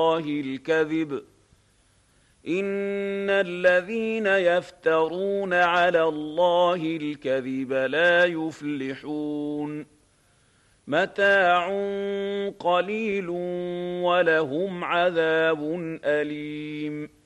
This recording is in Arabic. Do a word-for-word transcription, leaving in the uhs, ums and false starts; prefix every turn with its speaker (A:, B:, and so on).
A: الكذب إن الذين يفترون على الله الكذب لا يفلحون متاع قليل ولهم عذاب أليم